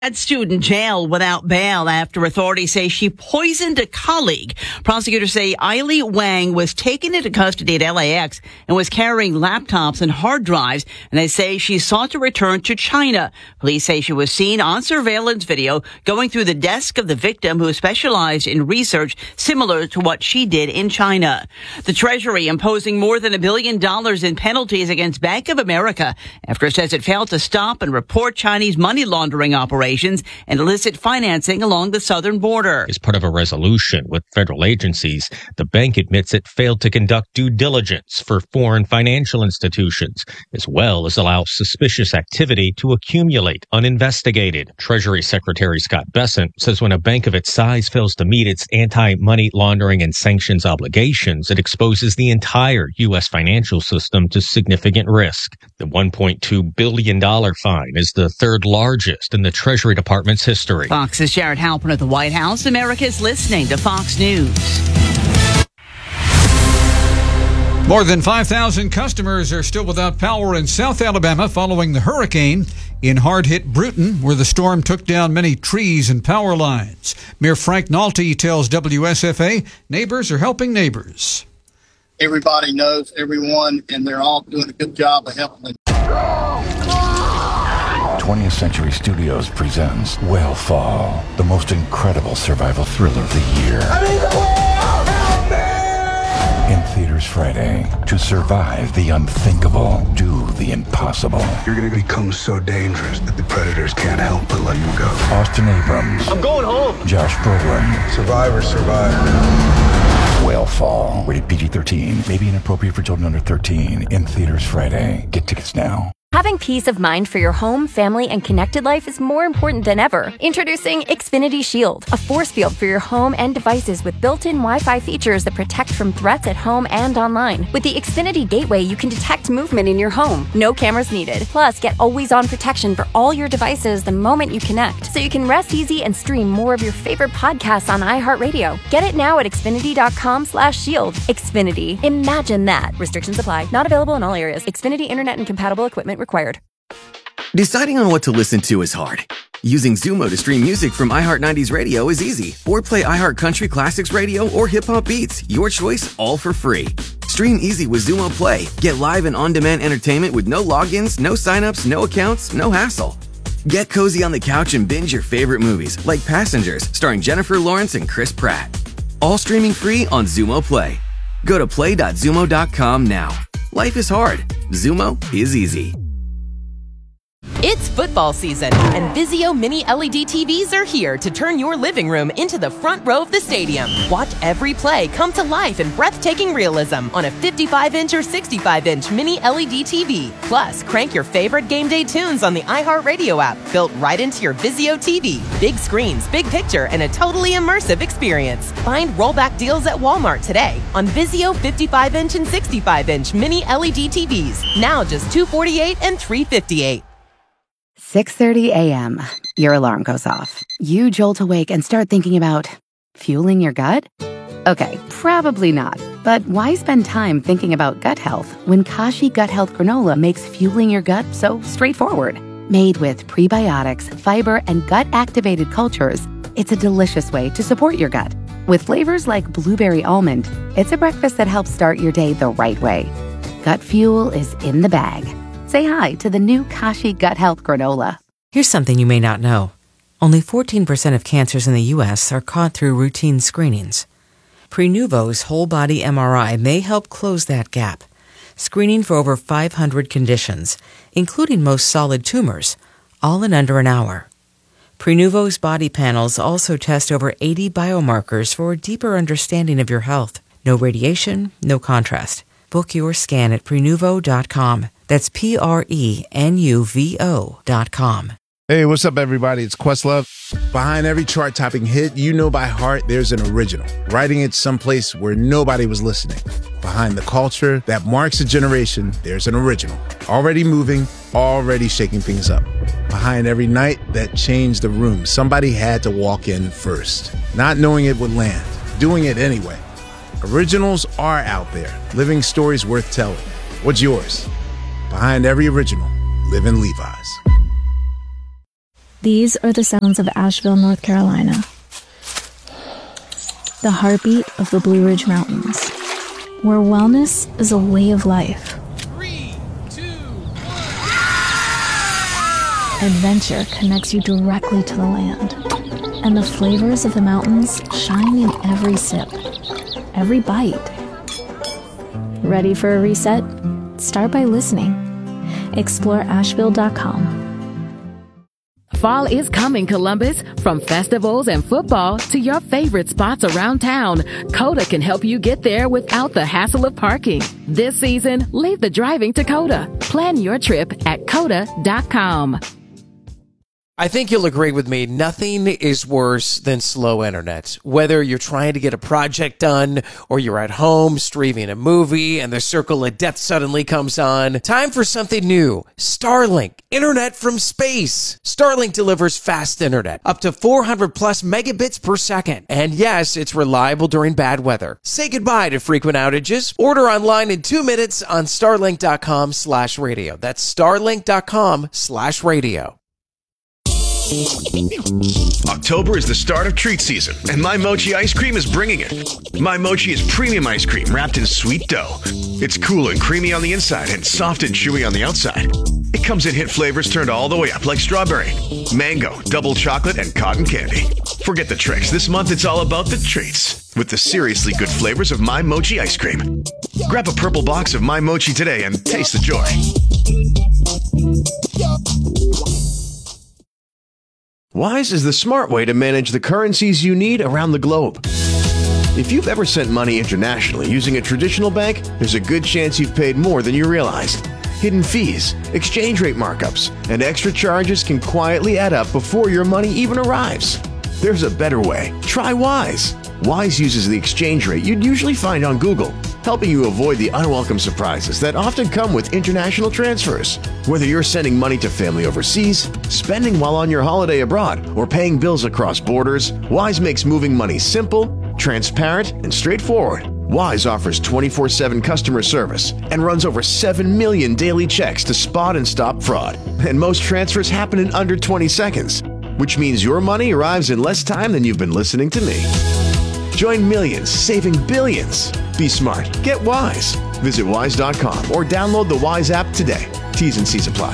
Grad student jailed without bail after authorities say she poisoned a colleague. Prosecutors say Eiley Wang was taken into custody at LAX and was carrying laptops and hard drives, and they say she sought to return to China. Police say she was seen on surveillance video going through the desk of the victim, who specialized in research similar to what she did in China. The Treasury imposing more than $1 billion in penalties against Bank of America after it says it failed to stop and report Chinese money laundering operations and illicit financing along the southern border. As part of a resolution with federal agencies, the bank admits it failed to conduct due diligence for foreign financial institutions, as well as allow suspicious activity to accumulate uninvestigated. Treasury Secretary Scott Bessent says when a bank of its size fails to meet its anti-money laundering and sanctions obligations, it exposes the entire U.S. financial system to significant risk. The $1.2 billion fine is the third largest in the Treasury Department's history. Fox's Jared Halpern at the White House. America's listening to Fox News. More than 5,000 customers are still without power in South Alabama following the hurricane in hard-hit Bruton, where the storm took down many trees and power lines. Mayor Frank Nolte tells WSFA neighbors are helping neighbors. Everybody knows everyone, and they're all doing a good job of helping them. 20th Century Studios presents Whale Fall, the most incredible survival thriller of the year. I'm in the whale! Help me! In theaters Friday. To survive the unthinkable, do the impossible. You're going to become so dangerous that the predators can't help but let you go. Austin Abrams. I'm going home. Josh Brolin. Survivors survive. Whale Fall. Rated PG-13. May be inappropriate for children under 13. In theaters Friday. Get tickets now. Having peace of mind for your home, family, and connected life is more important than ever. Introducing Xfinity Shield, a force field for your home and devices with built-in Wi-Fi features that protect from threats at home and online. With the Xfinity Gateway, you can detect movement in your home. No cameras needed. Plus, get always-on protection for all your devices the moment you connect, so you can rest easy and stream more of your favorite podcasts on iHeartRadio. Get it now at Xfinity.com/shield. Xfinity. Imagine that. Restrictions apply. Not available in all areas. Xfinity Internet and compatible equipment required. Deciding on what to listen to is hard. Using Zumo to stream music from iHeart 90s Radio is easy. Or play iHeart Country Classics Radio or Hip Hop Beats. Your choice, all for free. Stream easy with Zumo Play. Get live and on-demand entertainment with no logins, no signups, no accounts, no hassle. Get cozy on the couch and binge your favorite movies, like Passengers, starring Jennifer Lawrence and Chris Pratt. All streaming free on Zumo Play. Go to play.zumo.com now. Life is hard. Zumo is easy. It's football season, and Vizio Mini LED TVs are here to turn your living room into the front row of the stadium. Watch every play come to life in breathtaking realism on a 55-inch or 65-inch Mini LED TV. Plus, crank your favorite game day tunes on the iHeartRadio app, built right into your Vizio TV. Big screens, big picture, and a totally immersive experience. Find rollback deals at Walmart today on Vizio 55-inch and 65-inch Mini LED TVs. Now just $248 and $358. 6:30 a.m. Your alarm goes off. You jolt awake and start thinking about fueling your gut? Okay, probably not. But why spend time thinking about gut health when Kashi Gut Health Granola makes fueling your gut so straightforward? Made with prebiotics, fiber, and gut-activated cultures, it's a delicious way to support your gut. With flavors like blueberry almond, it's a breakfast that helps start your day the right way. Gut fuel is in the bag. Say hi to the new Kashi Gut Health Granola. Here's something you may not know. Only 14% of cancers in the U.S. are caught through routine screenings. Prenuvo's whole-body MRI may help close that gap, screening for over 500 conditions, including most solid tumors, all in under an hour. Prenuvo's body panels also test over 80 biomarkers for a deeper understanding of your health. No radiation, no contrast. Book your scan at Prenuvo.com. That's Prenuvo.com. Hey, what's up, everybody? It's Questlove. Behind every chart-topping hit you know by heart, there's an original. Writing it someplace where nobody was listening. Behind the culture that marks a generation, there's an original. Already moving, already shaking things up. Behind every night that changed the room, somebody had to walk in first. Not knowing it would land, doing it anyway. Originals are out there, living stories worth telling. What's yours? Behind every original, live in Levi's. These are the sounds of Asheville, North Carolina. The heartbeat of the Blue Ridge Mountains, where wellness is a way of life. 3, 2, 1. Adventure connects you directly to the land, and the flavors of the mountains shine in every sip, every bite. Ready for a reset? Start by listening. Explore Asheville.com. Fall is coming, Columbus. From festivals and football to your favorite spots around town, Coda can help you get there without the hassle of parking. This season, leave the driving to Coda. Plan your trip at Coda.com. I think you'll agree with me, nothing is worse than slow internet. Whether you're trying to get a project done or you're at home streaming a movie and the circle of death suddenly comes on, time for something new. Starlink, internet from space. Starlink delivers fast internet, up to 400 plus megabits per second. And yes, it's reliable during bad weather. Say goodbye to frequent outages. Order online in 2 minutes on starlink.com/radio. That's starlink.com/radio. October is the start of treat season, and My Mochi ice cream is bringing it. My Mochi is premium ice cream wrapped in sweet dough. It's cool and creamy on the inside and soft and chewy on the outside. It comes in hit flavors turned all the way up like strawberry, mango, double chocolate, and cotton candy. Forget the tricks. This month it's all about the treats with the seriously good flavors of My Mochi ice cream. Grab a purple box of My Mochi today and taste the joy. Wise is the smart way to manage the currencies you need around the globe. If you've ever sent money internationally using a traditional bank, there's a good chance you've paid more than you realized. Hidden fees, exchange rate markups, and extra charges can quietly add up before your money even arrives. There's a better way. Try Wise. Wise uses the exchange rate you'd usually find on Google, helping you avoid the unwelcome surprises that often come with international transfers. Whether you're sending money to family overseas, spending while on your holiday abroad, or paying bills across borders, Wise makes moving money simple, transparent, and straightforward. Wise offers 24/7 customer service and runs over 7 million daily checks to spot and stop fraud. And most transfers happen in under 20 seconds, which means your money arrives in less time than you've been listening to me. Join millions, saving billions. Be smart. Get Wise. Visit wise.com or download the Wise app today. T's and C's apply.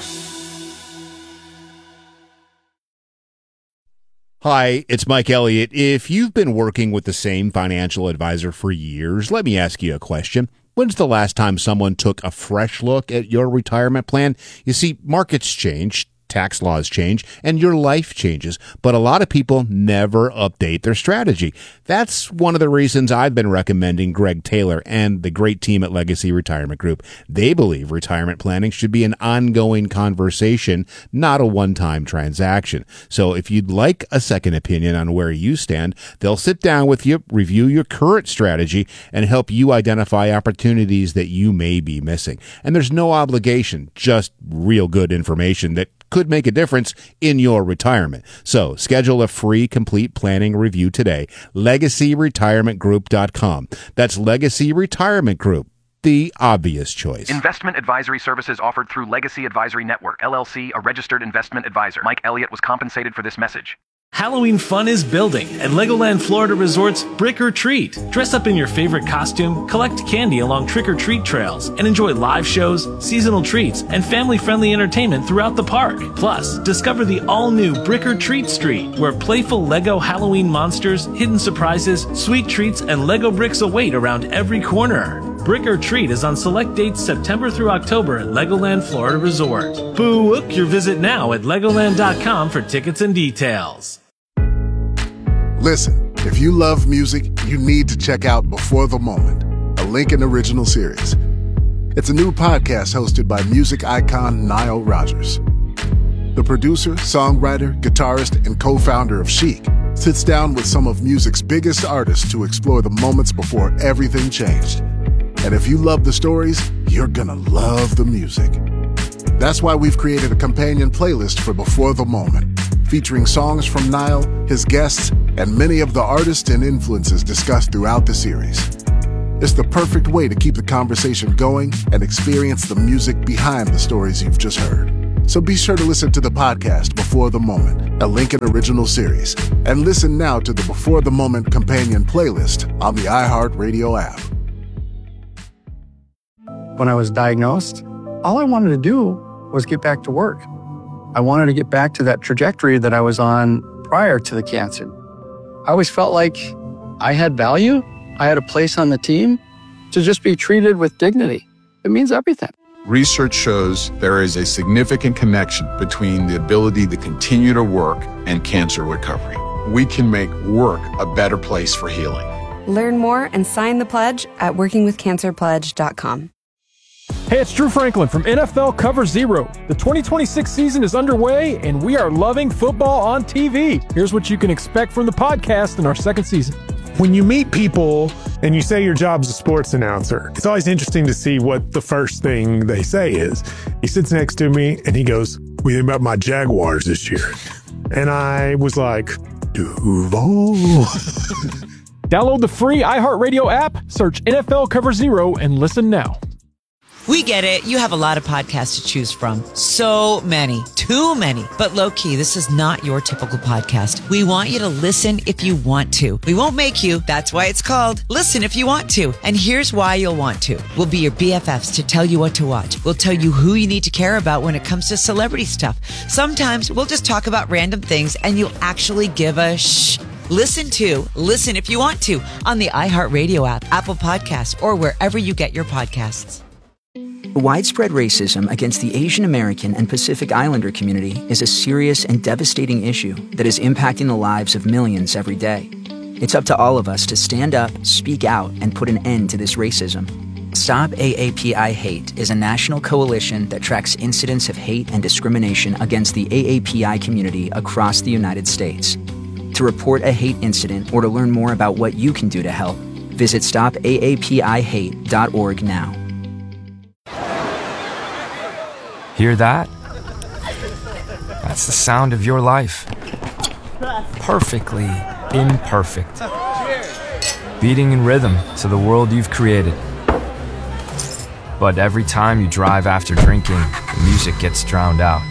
Hi, it's Mike Elliott. If you've been working with the same financial advisor for years, let me ask you a question. When's the last time someone took a fresh look at your retirement plan? You see, markets change, tax laws change, and your life changes, but a lot of people never update their strategy. That's one of the reasons I've been recommending Greg Taylor and the great team at Legacy Retirement Group. They believe retirement planning should be an ongoing conversation, not a one-time transaction. So if you'd like a second opinion on where you stand, they'll sit down with you, review your current strategy, and help you identify opportunities that you may be missing. And there's no obligation, just real good information that could make a difference in your retirement. So schedule a free complete planning review today. LegacyRetirementGroup.com. That's Legacy Retirement Group, the obvious choice. Investment advisory services offered through Legacy Advisory Network, LLC, a registered investment advisor. Mike Elliott was compensated for this message. Halloween fun is building at Legoland Florida Resort's Brick or Treat. Dress up in your favorite costume, collect candy along trick-or-treat trails, and enjoy live shows, seasonal treats, and family-friendly entertainment throughout the park. Plus, discover the all-new Brick or Treat Street, where playful Lego Halloween monsters, hidden surprises, sweet treats, and Lego bricks await around every corner. Brick or Treat is on select dates September through October at Legoland Florida Resort. Book your visit now at Legoland.com for tickets and details. Listen, if you love music, you need to check out Before the Moment, a Lincoln original series. It's a new podcast hosted by music icon Nile Rodgers. The producer, songwriter, guitarist, and co-founder of Chic sits down with some of music's biggest artists to explore the moments before everything changed. And if you love the stories, you're gonna love the music. That's why we've created a companion playlist for Before the Moment, featuring songs from Nile, his guests, and many of the artists and influences discussed throughout the series. It's the perfect way to keep the conversation going and experience the music behind the stories you've just heard. So be sure to listen to the podcast Before the Moment, a Lincoln original series. And listen now to the Before the Moment companion playlist on the iHeartRadio app. When I was diagnosed, all I wanted to do was get back to work. I wanted to get back to that trajectory that I was on prior to the cancer. I always felt like I had value. I had a place on the team to just be treated with dignity. It means everything. Research shows there is a significant connection between the ability to continue to work and cancer recovery. We can make work a better place for healing. Learn more and sign the pledge at workingwithcancerpledge.com. Hey, it's Drew Franklin from NFL Cover Zero. The 2026 season is underway, and we are loving football on TV. Here's what you can expect from the podcast in our second season. When you meet people and you say your job's a sports announcer, it's always interesting to see what the first thing they say is. He sits next to me and he goes, "What do you think about my Jaguars this year?" And I was like, Duval. Download the free iHeartRadio app, search NFL Cover Zero, and listen now. We get it. You have a lot of podcasts to choose from. So many. Too many. But low-key, this is not your typical podcast. We want you to listen if you want to. We won't make you. That's why it's called Listen If You Want To. And here's why you'll want to. We'll be your BFFs to tell you what to watch. We'll tell you who you need to care about when it comes to celebrity stuff. Sometimes we'll just talk about random things and you'll actually give a shh. Listen If You Want To on the iHeartRadio app, Apple Podcasts, or wherever you get your podcasts. Widespread racism against the Asian American and Pacific Islander community is a serious and devastating issue that is impacting the lives of millions every day. It's up to all of us to stand up, speak out, and put an end to this racism. Stop AAPI Hate is a national coalition that tracks incidents of hate and discrimination against the AAPI community across the United States. To report a hate incident or to learn more about what you can do to help, visit stopaapihate.org now. Hear that? That's the sound of your life. Perfectly imperfect. Beating in rhythm to the world you've created. But every time you drive after drinking, the music gets drowned out.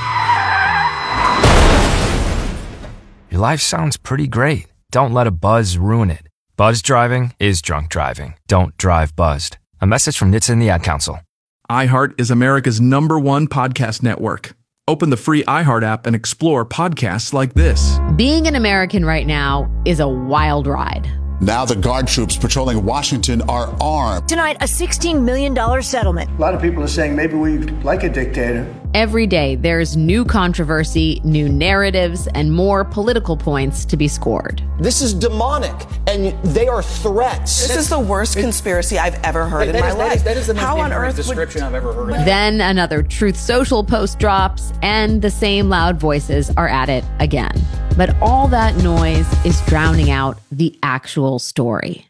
Your life sounds pretty great. Don't let a buzz ruin it. Buzz driving is drunk driving. Don't drive buzzed. A message from NHTSA and the Ad Council. iHeart is America's #1 podcast network. Open the free iHeart app and explore podcasts like this. Being an American right now is a wild ride. Now the guard troops patrolling Washington are armed. Tonight, a $16 million settlement. A lot of people are saying maybe we like a dictator. Every day, there's new controversy, new narratives, and more political points to be scored. This is demonic, and they are threats. This is the worst conspiracy I've ever heard in my life. That is the most ignorant description I've ever heard. Then another Truth Social post drops, and the same loud voices are at it again. But all that noise is drowning out the actual story.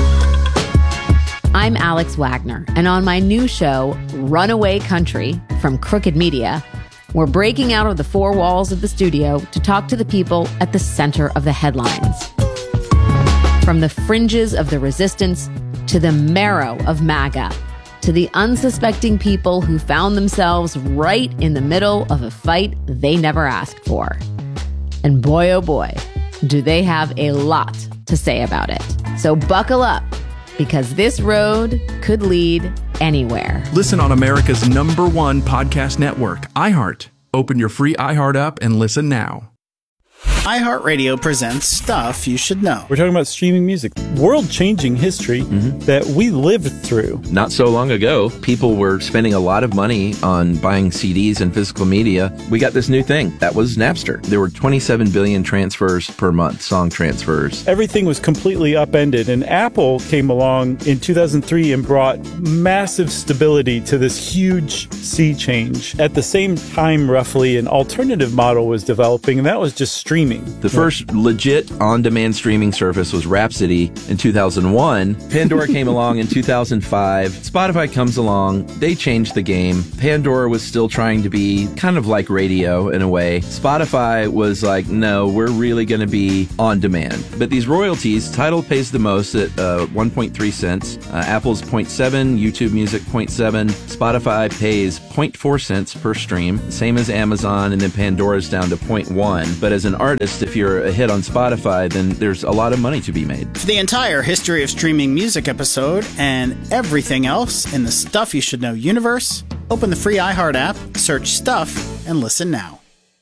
I'm Alex Wagner, and on my new show, Runaway Country, from Crooked Media, we're breaking out of the four walls of the studio to talk to the people at the center of the headlines. From the fringes of the resistance to the marrow of MAGA, to the unsuspecting people who found themselves right in the middle of a fight they never asked for. And boy, oh boy, do they have a lot to say about it. So buckle up, because this road could lead anywhere. Listen on America's #1 podcast network, iHeart. Open your free iHeart app and listen now. iHeartRadio presents Stuff You Should Know. We're talking about streaming music, world-changing history that we lived through. Not so long ago, people were spending a lot of money on buying CDs and physical media. We got this new thing. That was Napster. There were 27 billion transfers per month, song transfers. Everything was completely upended, and Apple came along in 2003 and brought massive stability to this huge sea change. At the same time, roughly, an alternative model was developing, and that was just streaming. streaming. The first legit on-demand streaming service was Rhapsody in 2001. Pandora came along in 2005. Spotify comes along. They changed the game. Pandora was still trying to be kind of like radio in a way. Spotify was like, no, we're really going to be on demand. But these royalties, Tidal pays the most at 1.3 cents. Apple's 0.7, YouTube Music 0.7. Spotify pays 0.4 cents per stream, same as Amazon, and then Pandora's down to 0.1. But as an artist, if you're a hit on Spotify, then there's a lot of money to be made. For the entire History of Streaming Music episode and everything else in the Stuff You Should Know universe, open the free iHeart app, search Stuff, and listen now.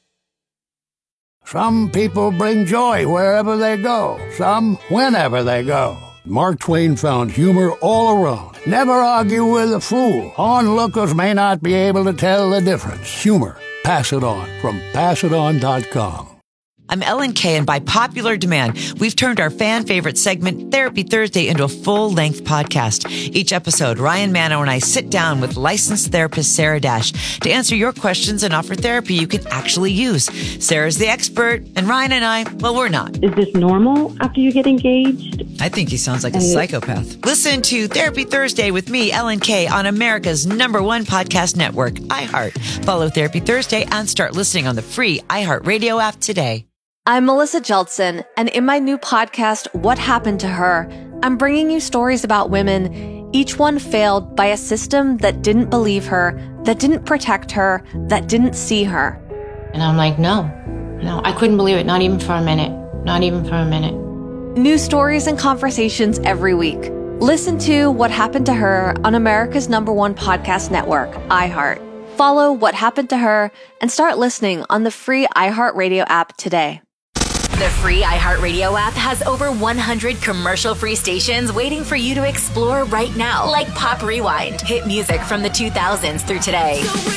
Some people bring joy wherever they go, some whenever they go. Mark Twain found humor all around. Never argue with a fool. Onlookers may not be able to tell the difference. Humor. Pass it on from passiton.com. I'm Ellen Kay, and by popular demand, we've turned our fan favorite segment, Therapy Thursday, into a full-length podcast. Each episode, Ryan Manno and I sit down with licensed therapist Sarah Dash to answer your questions and offer therapy you can actually use. Sarah's the expert, and Ryan and I, well, we're not. Is this normal after you get engaged? I think he sounds like a psychopath. Listen to Therapy Thursday with me, Ellen Kay, on America's #1 podcast network, iHeart. Follow Therapy Thursday and start listening on the free iHeart Radio app today. I'm Melissa Jeltsin, and in my new podcast, What Happened to Her, I'm bringing you stories about women, each one failed by a system that didn't believe her, that didn't protect her, that didn't see her. And I'm like, no, I couldn't believe it, not even for a minute, not even for a minute. New stories and conversations every week. Listen to What Happened to Her on America's #1 podcast network, iHeart. Follow What Happened to Her and start listening on the free iHeart Radio app today. The free iHeartRadio app has over 100 commercial-free stations waiting for you to explore right now, like Pop Rewind, hit music from the 2000s through today.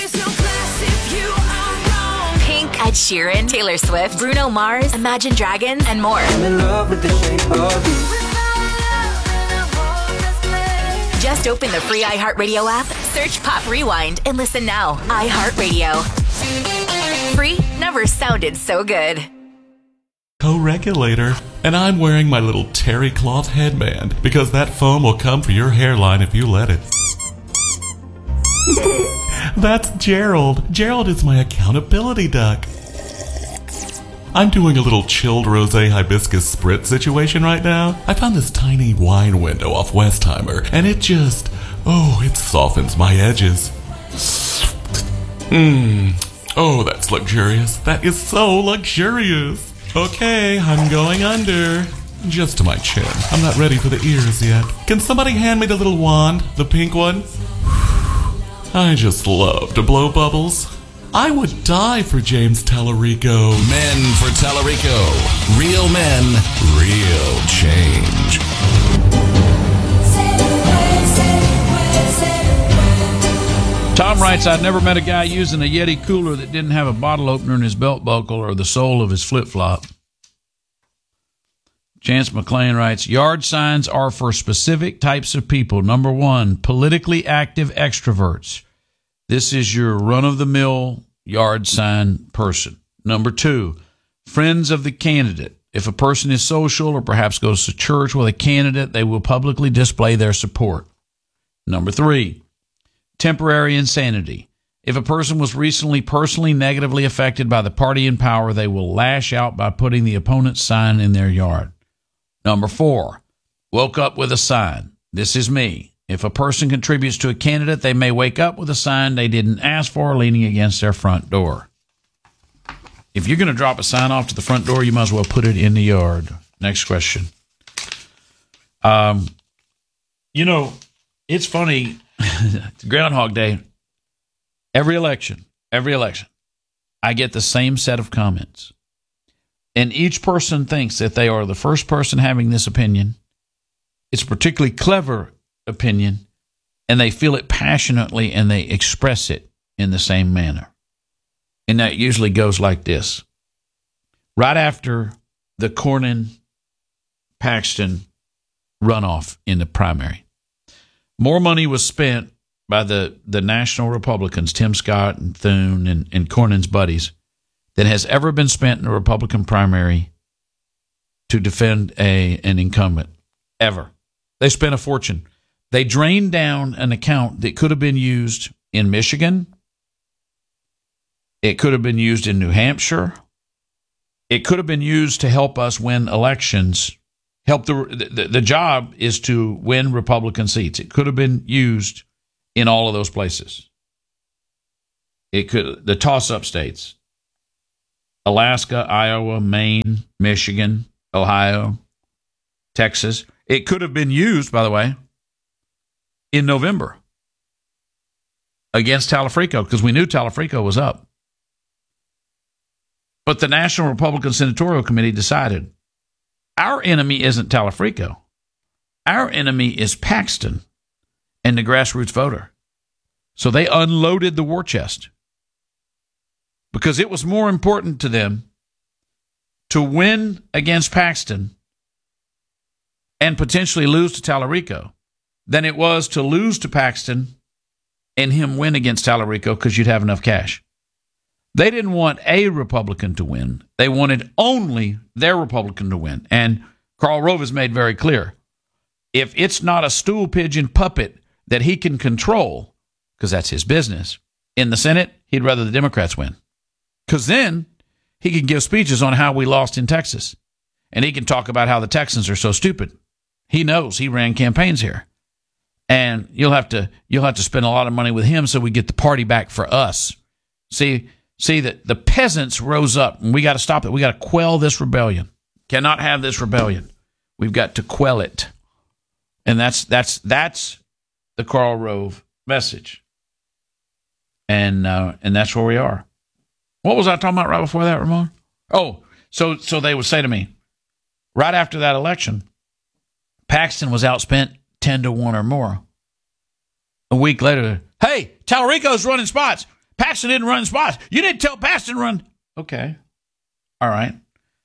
Pink, Ed Sheeran, Taylor Swift, Bruno Mars, Imagine Dragons, and more. I'm in love with the shape of you. Just open the free iHeartRadio app, search Pop Rewind, and listen now. iHeartRadio. Free never sounded so good. Co-regulator, and I'm wearing my little terry cloth headband because that foam will come for your hairline if you let it. That's Gerald. Gerald is my accountability duck. I'm doing a little chilled rosé hibiscus spritz situation right now. I found this tiny wine window off Westheimer, and it just, it softens my edges. Oh, that's luxurious. That is so luxurious. Okay, I'm going under. Just to my chin. I'm not ready for the ears yet. Can somebody hand me the little wand? The pink one? I just love to blow bubbles. I would die for James Tallarico. Men for Tallarico. Real men, real change. Tom writes, I've never met a guy using a Yeti cooler that didn't have a bottle opener in his belt buckle or the sole of his flip-flop. Chance McClain writes, yard signs are for specific types of people. Number 1, politically active extroverts. This is your run-of-the-mill yard sign person. Number 2, friends of the candidate. If a person is social or perhaps goes to church with a candidate, they will publicly display their support. Number 3, temporary insanity. If a person was recently personally negatively affected by the party in power, they will lash out by putting the opponent's sign in their yard. Number 4, woke up with a sign. This is me. If a person contributes to a candidate, they may wake up with a sign they didn't ask for leaning against their front door. If you're going to drop a sign off to the front door, you might as well put it in the yard. Next question. It's funny. It's Groundhog Day. Every election, I get the same set of comments. And each person thinks that they are the first person having this opinion. It's a particularly clever opinion, and they feel it passionately, and they express it in the same manner. And that usually goes like this. Right after the Cornyn-Paxton runoff in the primary, more money was spent by the national Republicans, Tim Scott and Thune and Cornyn's buddies, than has ever been spent in a Republican primary to defend an incumbent, ever. They spent a fortune. They drained down an account that could have been used in Michigan. It could have been used in New Hampshire. It could have been used to help us win elections. The job is to win Republican seats. It could have been used in all of those places. The toss-up states: Alaska, Iowa, Maine, Michigan, Ohio, Texas. It could have been used, by the way, in November against Talafrico, because we knew Talafrico was up. But the National Republican Senatorial Committee decided our enemy isn't Talafrico. Our enemy is Paxton and the grassroots voter. So they unloaded the war chest because it was more important to them to win against Paxton and potentially lose to Talarico than it was to lose to Paxton and him win against Talarico because you'd have enough cash. They didn't want a Republican to win. They wanted only their Republican to win. And Karl Rove has made very clear, if it's not a stool pigeon puppet that he can control, because that's his business, in the Senate, he'd rather the Democrats win. Because then he can give speeches on how we lost in Texas. And he can talk about how the Texans are so stupid. He knows he ran campaigns here. And you'll have to spend a lot of money with him so we get the party back for us. See that the peasants rose up, and we got to stop it. We got to quell this rebellion. Cannot have this rebellion. We've got to quell it. And that's the Karl Rove message. And that's where we are. What was I talking about right before that, Ramon? Oh, so they would say to me, right after that election, Paxton was outspent 10-1 or more. A week later, hey, Talarico's running spots. Paxton didn't run spots. You didn't tell Paxton to run. Okay. All right.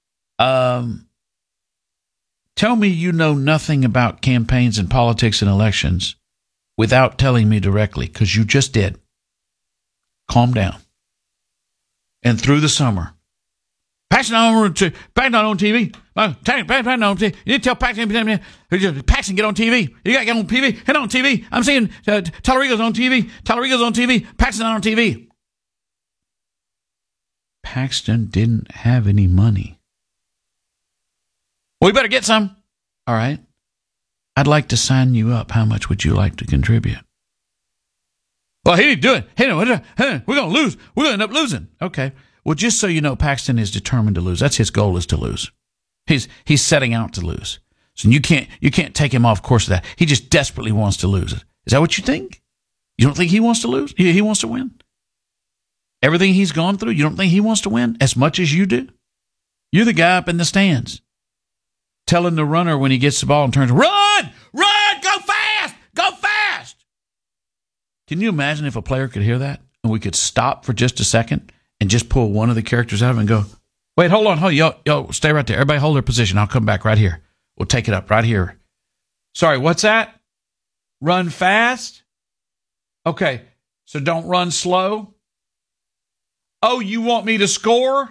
Tell me you know nothing about campaigns and politics and elections without telling me directly, because you just did. Calm down. And through the summer, Paxton not on TV. Paxton on TV. You didn't tell Paxton get on TV. You got to get on TV. Get on TV. I'm saying Talarico's on TV. Talarico's on TV. Paxton not on TV. Paxton didn't have any money. Well, we better get some. All right. I'd like to sign you up. How much would you like to contribute? Well, he didn't do it. We're going to lose. We're going to end up losing. Okay. Well, just so you know, Paxton is determined to lose. That's his goal, is to lose. He's setting out to lose. So you can't take him off course of that. He just desperately wants to lose. Is that what you think? You don't think he wants to lose? He wants to win? Everything he's gone through, you don't think he wants to win as much as you do? You're the guy up in the stands telling the runner when he gets the ball and turns, run, go fast, go fast. Can you imagine if a player could hear that and we could stop for just a second and just pull one of the characters out of him and go, wait, hold on, yo, stay right there. Everybody hold their position. I'll come back right here. We'll take it up right here. Sorry, what's that? Run fast? Okay, so don't run slow. Oh, you want me to score?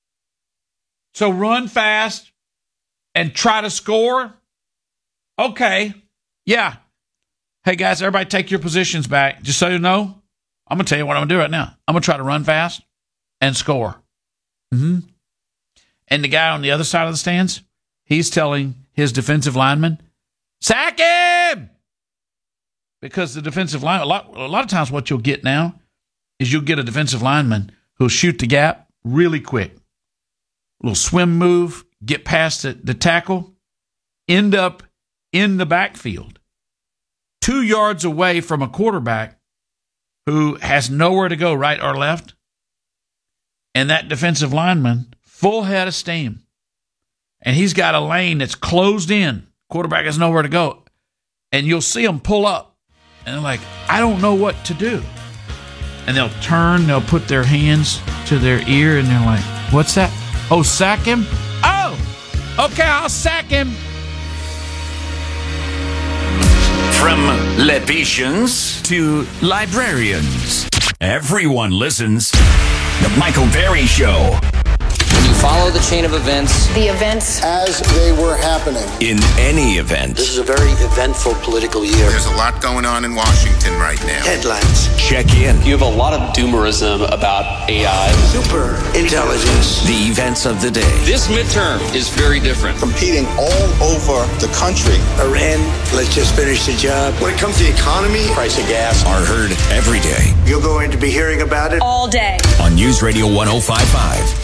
So run fast and try to score? Okay, yeah. Hey, guys, everybody take your positions back. Just so you know, I'm going to tell you what I'm going to do right now. I'm going to try to run fast and score. And the guy on the other side of the stands, he's telling his defensive lineman, sack him! Because the defensive line, a lot of times what you'll get now is you'll get a defensive lineman who'll shoot the gap really quick. A little swim move, get past the tackle, end up in the backfield, 2 yards away from a quarterback who has nowhere to go, right or left. And that defensive lineman, full head of steam, and he's got a lane that's closed in. Quarterback has nowhere to go. And you'll see them pull up, and they're like, I don't know what to do. And they'll turn, they'll put their hands to their ear, and they're like, what's that? Oh, sack him? Oh, okay, I'll sack him. From Levitians to librarians, everyone listens. The Michael Berry Show. When you follow the chain of events, the events as they were happening. In any event. This is a very eventful political year. There's a lot going on in Washington right now. Headlines. Check in. You have a lot of doomerism about AI. Super intelligence. The events of the day. This midterm is very different. Competing all over the country. Iran, let's just finish the job. When it comes to the economy, price of gas are heard every day. You're going to be hearing about it all day. On News Radio 105.5.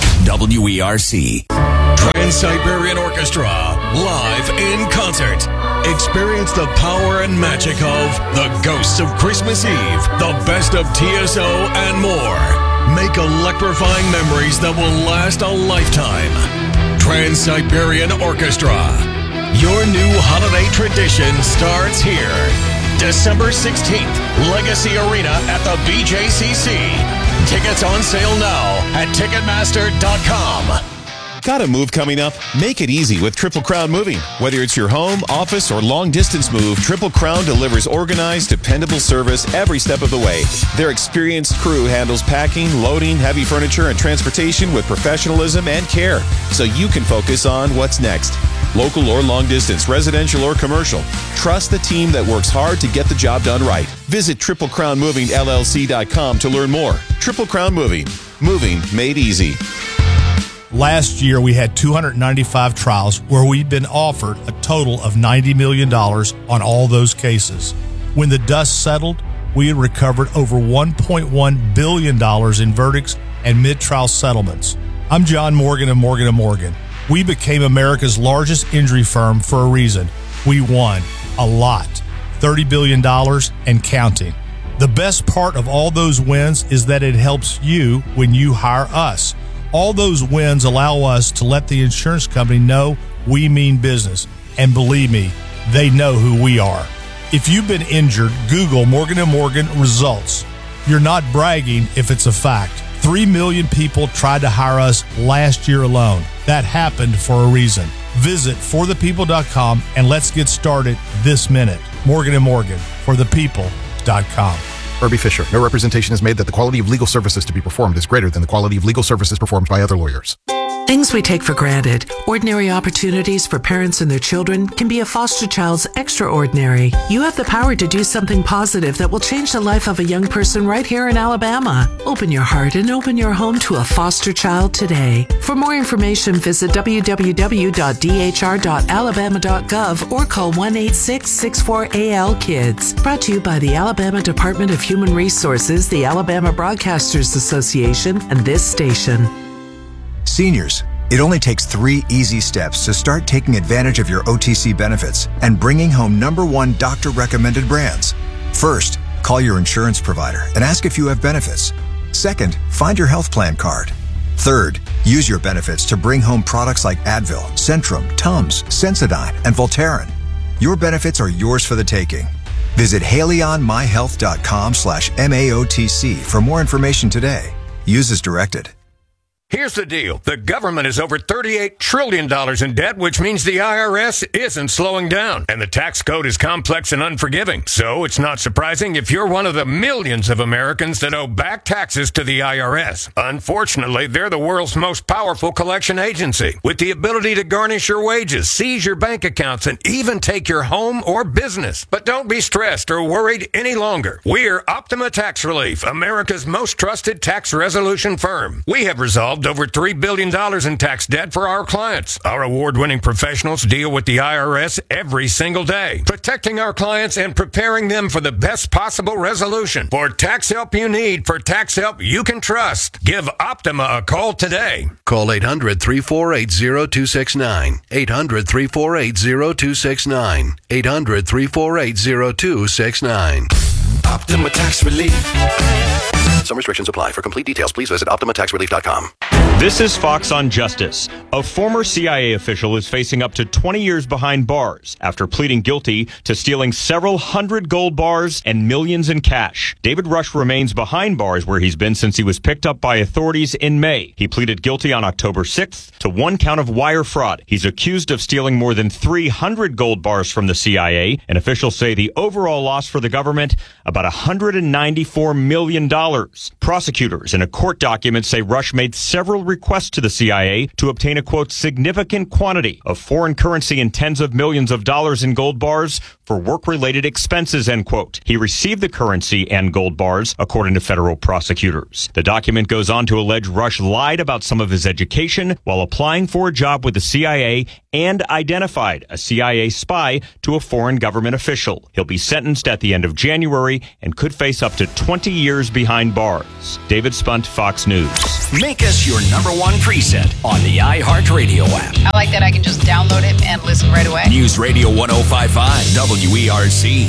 WERC. Trans-Siberian Orchestra, live in concert. Experience the power and magic of The Ghosts of Christmas Eve, the best of TSO, and more. Make electrifying memories that will last a lifetime. Trans-Siberian Orchestra. Your new holiday tradition starts here. December 16th, Legacy Arena at the BJCC. Tickets on sale now at Ticketmaster.com. Got a move coming up? Make it easy with Triple Crown Moving. Whether it's your home, office, or long-distance move, Triple Crown delivers organized, dependable service every step of the way. Their experienced crew handles packing, loading, heavy furniture, and transportation with professionalism and care, so you can focus on what's next. Local or long distance, residential or commercial. Trust the team that works hard to get the job done right. Visit TripleCrownMovingLLC.com to learn more. Triple Crown Moving. Moving made easy. Last year, we had 295 trials where we'd been offered a total of $90 million on all those cases. When the dust settled, we had recovered over $1.1 billion in verdicts and mid-trial settlements. I'm John Morgan of Morgan & Morgan. We became America's largest injury firm for a reason. We won a lot, $30 billion and counting. The best part of all those wins is that it helps you when you hire us. All those wins allow us to let the insurance company know we mean business. And believe me, they know who we are. If you've been injured, Google Morgan & Morgan results. You're not bragging if it's a fact. 3 million people tried to hire us last year alone. That happened for a reason. Visit forthepeople.com and let's get started this minute. Morgan & Morgan, forthepeople.com. Herbie Fisher. No representation is made that the quality of legal services to be performed is greater than the quality of legal services performed by other lawyers. Things we take for granted, ordinary opportunities for parents and their children, can be a foster child's extraordinary. You have the power to do something positive that will change the life of a young person right here in Alabama. Open your heart and open your home to a foster child today. For more information, visit www.dhr.alabama.gov or call 1-866-64-AL-KIDS. Brought to you by the Alabama Department of Human Resources, the Alabama Broadcasters Association, and this station. Seniors, it only takes 3 easy steps to start taking advantage of your OTC benefits and bringing home #1 doctor-recommended brands. First, call your insurance provider and ask if you have benefits. Second, find your health plan card. Third, use your benefits to bring home products like Advil, Centrum, Tums, Sensodyne, and Voltaren. Your benefits are yours for the taking. Visit HaleyOnMyHealth.com/MAOTC for more information today. Use as directed. Here's the deal. The government is over $38 trillion in debt, which means the IRS isn't slowing down. And the tax code is complex and unforgiving. So it's not surprising if you're one of the millions of Americans that owe back taxes to the IRS. Unfortunately, they're the world's most powerful collection agency, with the ability to garnish your wages, seize your bank accounts, and even take your home or business. But don't be stressed or worried any longer. We're Optima Tax Relief, America's most trusted tax resolution firm. We have resolved over $3 billion in tax debt for our clients. Our award-winning professionals deal with the IRS every single day, protecting our clients and preparing them for the best possible resolution. For tax help you need, for tax help you can trust, give Optima a call today. Call 800-348-0269. 800-348-0269. 800-348-0269. Optima Tax Relief. Some restrictions apply. For complete details, please visit OptimaTaxRelief.com. This is Fox on Justice. A former CIA official is facing up to 20 years behind bars after pleading guilty to stealing several hundred gold bars and millions in cash. David Rush remains behind bars where he's been since he was picked up by authorities in May. He pleaded guilty on October 6th to 1 count of wire fraud. He's accused of stealing more than 300 gold bars from the CIA, and officials say the overall loss for the government, about $194 million. News. Prosecutors in a court document say Rush made several requests to the CIA to obtain a, quote, significant quantity of foreign currency and tens of millions of dollars in gold bars for work-related expenses, end quote. He received the currency and gold bars, according to federal prosecutors. The document goes on to allege Rush lied about some of his education while applying for a job with the CIA and identified a CIA spy to a foreign government official. He'll be sentenced at the end of January and could face up to 20 years behind bars. David Spunt, Fox News. Make us your number one preset on the iHeartRadio app. I like that I can just download it and listen right away. News Radio 105.5 WERC.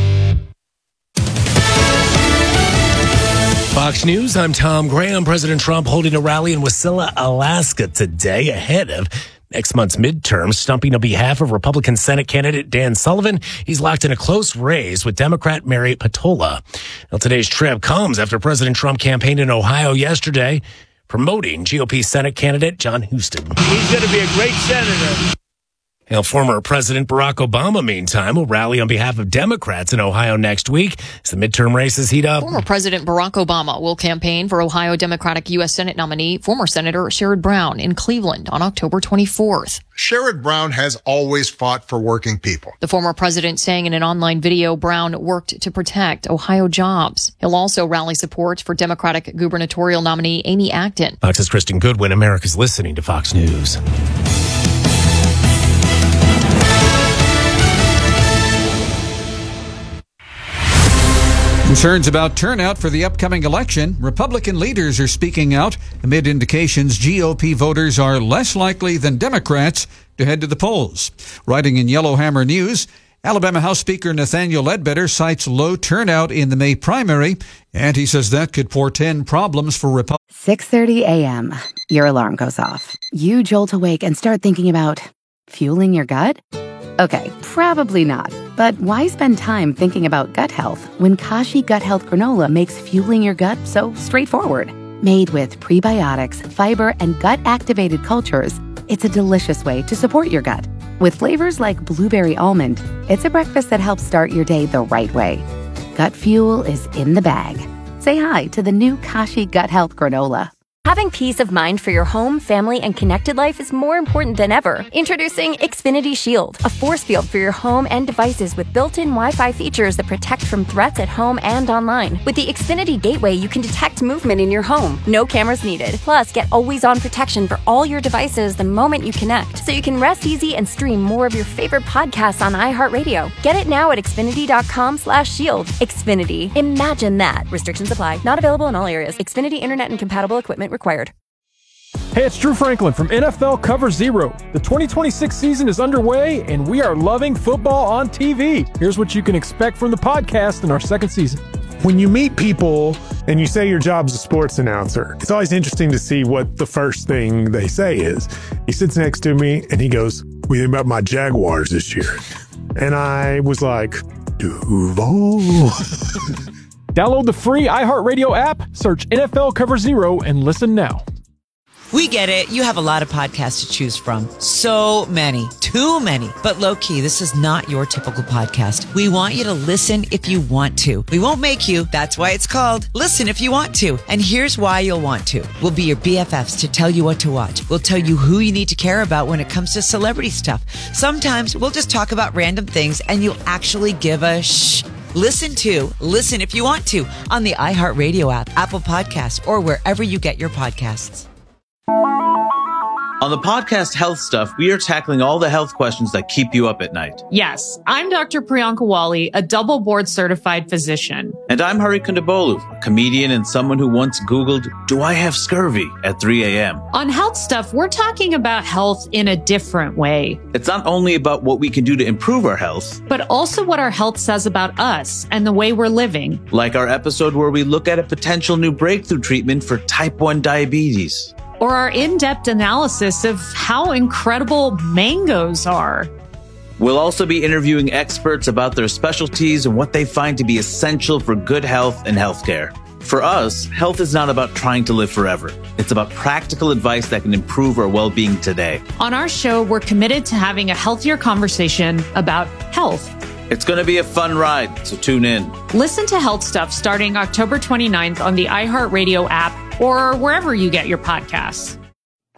Fox News, I'm Tom Graham. President Trump holding a rally in Wasilla, Alaska today ahead of next month's midterms, stumping on behalf of Republican Senate candidate Dan Sullivan. He's locked in a close race with Democrat Mary Patola. Now, today's trip comes after President Trump campaigned in Ohio yesterday, promoting GOP Senate candidate John Huston. He's going to be a great senator. Now, former President Barack Obama, meantime, will rally on behalf of Democrats in Ohio next week as the midterm races heat up. Former President Barack Obama will campaign for Ohio Democratic U.S. Senate nominee, former Senator Sherrod Brown, in Cleveland on October 24th. Sherrod Brown has always fought for working people. The former president saying in an online video Brown worked to protect Ohio jobs. He'll also rally support for Democratic gubernatorial nominee Amy Acton. Fox's Kristen Goodwin. America's listening to Fox News. Concerns about turnout for the upcoming election. Republican leaders are speaking out amid indications GOP voters are less likely than Democrats to head to the polls. Writing in Yellowhammer News, Alabama House Speaker Nathaniel Ledbetter cites low turnout in the May primary, and he says that could portend problems for Republicans. 6:30 a.m. Your alarm goes off. You jolt awake and start thinking about fueling your gut? Okay, probably not. But why spend time thinking about gut health when Kashi Gut Health Granola makes fueling your gut so straightforward? Made with prebiotics, fiber, and gut-activated cultures, it's a delicious way to support your gut. With flavors like blueberry almond, it's a breakfast that helps start your day the right way. Gut fuel is in the bag. Say hi to the new Kashi Gut Health Granola. Having peace of mind for your home, family, and connected life is more important than ever. Introducing Xfinity Shield, a force field for your home and devices with built-in Wi-Fi features that protect from threats at home and online. With the Xfinity Gateway, you can detect movement in your home. No cameras needed. Plus, get always-on protection for all your devices the moment you connect, so you can rest easy and stream more of your favorite podcasts on iHeartRadio. Get it now at Xfinity.com/shield. Xfinity. Imagine that. Restrictions apply. Not available in all areas. Xfinity Internet and compatible equipment required. Hey, it's Drew Franklin from NFL Cover Zero. The 2026 season is underway, and we are loving football on TV. Here's what you can expect from the podcast in our second season. When you meet people and you say your job's a sports announcer, it's always interesting to see what the first thing they say is. He sits next to me, and he goes, "What do you think about my Jaguars this year?" And I was like, Duval. Download the free iHeartRadio app, search NFL Cover Zero, and listen now. We get it. You have a lot of podcasts to choose from. So many. Too many. But low-key, this is not your typical podcast. We want you to listen if you want to. We won't make you. That's why it's called Listen If You Want To. And here's why you'll want to. We'll be your BFFs to tell you what to watch. We'll tell you who you need to care about when it comes to celebrity stuff. Sometimes we'll just talk about random things and you'll actually give a shh. Listen If You Want To on the iHeartRadio app, Apple Podcasts, or wherever you get your podcasts. On the podcast Health Stuff, we are tackling all the health questions that keep you up at night. Yes, I'm Dr. Priyanka Wali, a double board certified physician. And I'm Hari Kondabolu, a comedian and someone who once Googled, "Do I have scurvy?" at 3 a.m. On Health Stuff, we're talking about health in a different way. It's not only about what we can do to improve our health, but also what our health says about us and the way we're living. Like our episode where we look at a potential new breakthrough treatment for type 1 diabetes. Or our in-depth analysis of how incredible mangoes are. We'll also be interviewing experts about their specialties and what they find to be essential for good health and healthcare. For us, health is not about trying to live forever. It's about practical advice that can improve our well-being today. On our show, we're committed to having a healthier conversation about health. It's going to be a fun ride, so tune in. Listen to Health Stuff starting October 29th on the iHeartRadio app or wherever you get your podcasts.